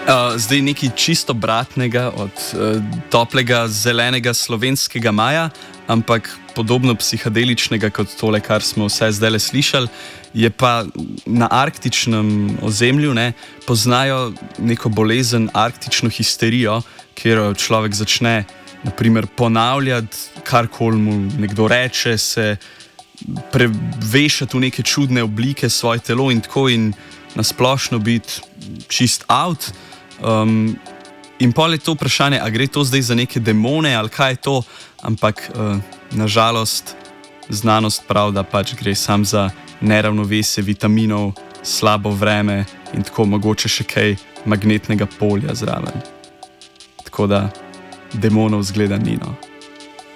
Zdaj nekaj čisto obratnega od toplega zelenega slovenskega maja, ampak podobno psihadeličnega kot tole, kar smo vse zdaj le slišali, je pa na arktičnem ozemlju poznajo neko bolezen, arktično histerijo, kjer človek začne naprimer ponavljati, karkoli mu nekdo reče, se prevešati v neke čudne oblike svoje telo in tako in nasplošno biti čist out. In pol je to vprašanje, a gre to zdaj za neke demone ali kaj je to, ampak nažalost znanost pravi, da pač gre sam za neravnovesje vitaminov, slabo vreme in tako mogoče še kaj magnetnega polja zraven. Tako da demonov zgleda ni, no.